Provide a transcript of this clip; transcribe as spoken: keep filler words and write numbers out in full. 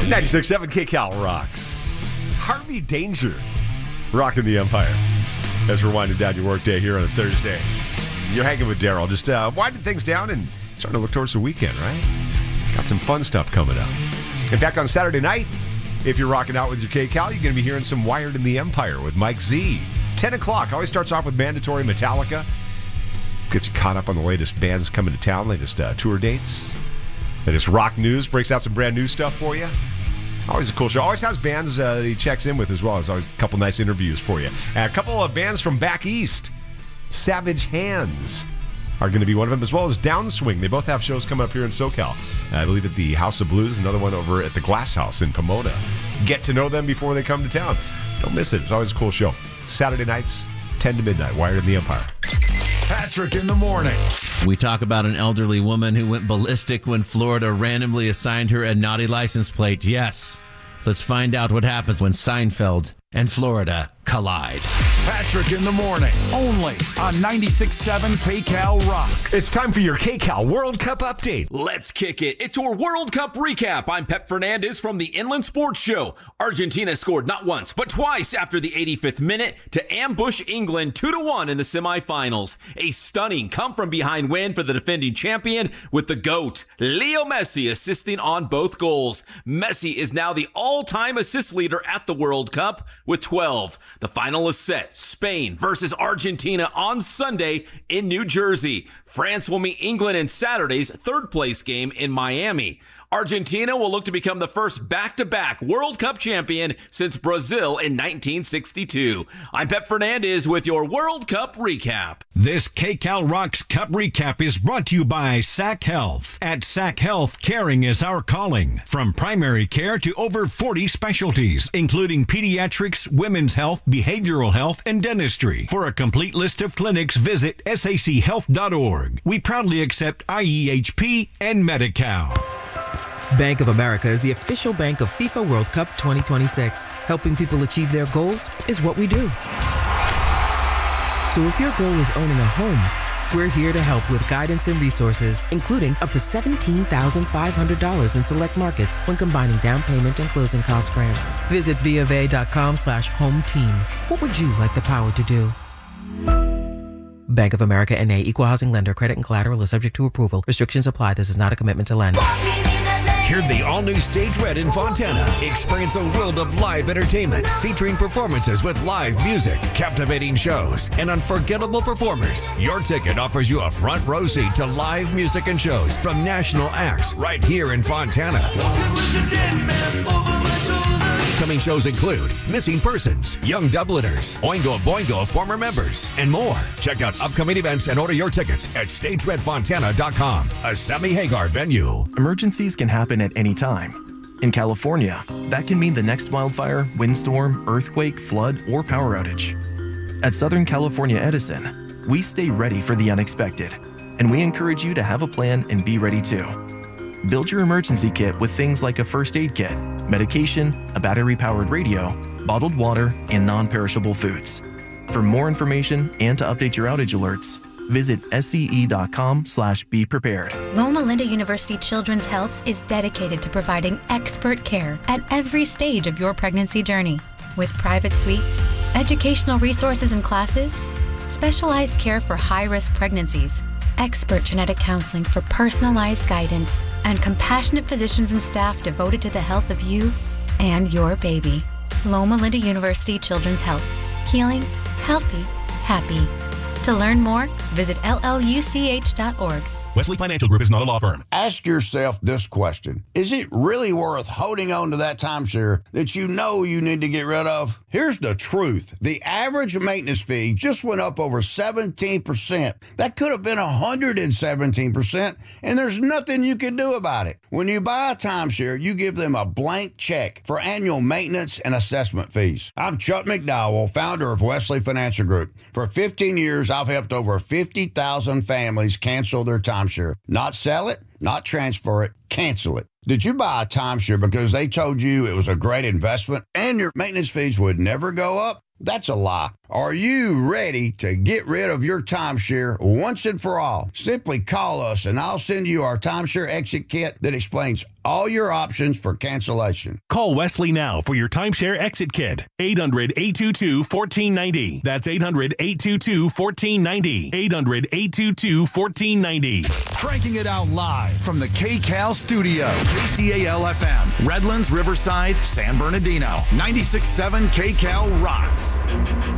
It's ninety-six point seven K-Cal rocks. Harvey Danger rocking the Empire as we're winding down your workday here on a Thursday. You're hanging with Daryl, just uh, winding things down and starting to look towards the weekend, right? Got some fun stuff coming up. In fact, on Saturday night, if you're rocking out with your K-Cal, you're going to be hearing some Wired in the Empire with Mike Z. ten o'clock. Always starts off with mandatory Metallica. Gets you caught up on the latest bands coming to town, latest uh, tour dates. Latest rock news. Breaks out some brand new stuff for you. Always a cool show. Always has bands uh, that he checks in with as well. There's always a couple nice interviews for you. And a couple of bands from back east. Savage Hands are going to be one of them, as well as Downswing. They both have shows coming up here in SoCal. Uh, I believe at the House of Blues, another one over at the Glass House in Pomona. Get to know them before they come to town. Don't miss it. It's always a cool show. Saturday nights, ten to midnight, Wired in the Empire. Patrick in the morning. We talk about an elderly woman who went ballistic when Florida randomly assigned her a naughty license plate. Yes. Let's find out what happens when Seinfeld and Florida collide. Patrick in the morning, only on ninety-six point seven K-Cal rocks. It's time for your K-Cal World Cup update. Let's kick it. It's your World Cup recap. I'm Pep Fernandez from the Inland Sports Show. Argentina scored not once, but twice after the eighty-fifth minute to ambush England two to one in the semifinals. A stunning come-from-behind win for the defending champion with the GOAT, Leo Messi, assisting on both goals. Messi is now the all-time assist leader at the World Cup with twelve. The final is set. Spain versus Argentina on Sunday in New Jersey. France will meet England in Saturday's third-place game in Miami. Argentina will look to become the first back-to-back World Cup champion since Brazil in nineteen sixty-two. I'm Pep Fernandez with your World Cup recap. This K-Cal Rocks Cup recap is brought to you by S A C Health. At S A C Health, caring is our calling. From primary care to over forty specialties, including pediatrics, women's health, behavioral health, and dentistry. For a complete list of clinics, visit S A C health dot org. We proudly accept I E H P and Medi-Cal. Bank of America is the official bank of FIFA World Cup twenty twenty-six. Helping people achieve their goals is what we do. So if your goal is owning a home, we're here to help with guidance and resources, including up to seventeen thousand five hundred dollars in select markets when combining down payment and closing cost grants. Visit BofA.com slash home team. What would you like the power to do? Bank of America N A, Equal Housing Lender. Credit and collateral is subject to approval. Restrictions apply. This is not a commitment to lend. Hear the all-new Stage Red in Fontana. Experience a world of live entertainment featuring performances with live music, captivating shows, and unforgettable performers. Your ticket offers you a front row seat to live music and shows from national acts right here in Fontana. Upcoming shows include Missing Persons, Young Dubliners, Oingo Boingo former members, and more. Check out upcoming events and order your tickets at stage red fontana dot com, a Sammy Hagar venue. Emergencies can happen at any time. In California, that can mean the next wildfire, windstorm, earthquake, flood, or power outage. At Southern California Edison, we stay ready for the unexpected, and we encourage you to have a plan and be ready too. Build your emergency kit with things like a first aid kit, medication, a battery-powered radio, bottled water, and non-perishable foods. For more information and to update your outage alerts, visit scE.com slash be prepared. Loma Linda University Children's Health is dedicated to providing expert care at every stage of your pregnancy journey. With private suites, educational resources and classes, specialized care for high-risk pregnancies, expert genetic counseling for personalized guidance, and compassionate physicians and staff devoted to the health of you and your baby. Loma Linda University Children's Health. Healing, healthy, happy. To learn more, visit L L U C H dot org. Wesley Financial Group is not a law firm. Ask yourself this question. Is it really worth holding on to that timeshare that you know you need to get rid of? Here's the truth. The average maintenance fee just went up over seventeen percent. That could have been one hundred seventeen percent, and there's nothing you can do about it. When you buy a timeshare, you give them a blank check for annual maintenance and assessment fees. I'm Chuck McDowell, founder of Wesley Financial Group. For fifteen years, I've helped over fifty thousand families cancel their timeshare. Not sell it, not transfer it, cancel it. Did you buy a timeshare because they told you it was a great investment and your maintenance fees would never go up? That's a lie. Are you ready to get rid of your timeshare once and for all? Simply call us and I'll send you our timeshare exit kit that explains all your options for cancellation. Call Wesley now for your timeshare exit kit. eight hundred, eight two two, one four nine zero. That's eight hundred, eight two two, one four nine zero. eight hundred, eight two two, one four nine zero. Cranking it out live from the K C A L studio. K C A L F M, Redlands, Riverside, San Bernardino. ninety-six point seven K C A L rocks.